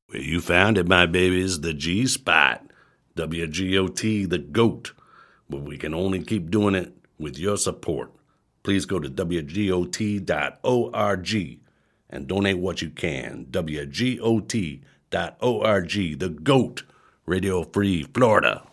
Well, you found it, my babies, the G Spot. WGOT, the GOAT. But we can only keep doing it with your support. Please go to WGOT.org and donate what you can. WGOT.org, the GOAT, Radio Free Florida.